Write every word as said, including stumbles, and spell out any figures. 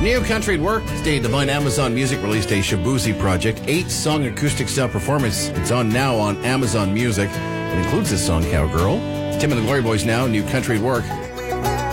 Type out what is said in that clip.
New Country at Work, staying behind Amazon Music, released a Shabuzi project, eight-song acoustic style performance. It's on now on Amazon Music. It includes this song, Cowgirl. Tim and the Glory Boys now, New Country at Work.